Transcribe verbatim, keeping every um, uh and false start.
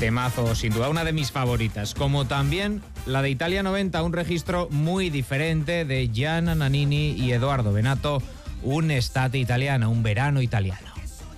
Temazo, sin duda una de mis favoritas, como también la de Italia noventa, un registro muy diferente de Gianna Nannini y Edoardo Bennato, un estate italiano, un verano italiano.